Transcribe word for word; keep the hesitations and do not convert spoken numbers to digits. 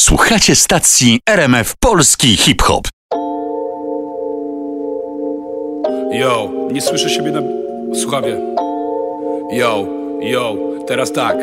Słuchacie stacji R M F Polski Hip-Hop. Yo, nie słyszę siebie na słuchawie. Yo, yo, teraz tak.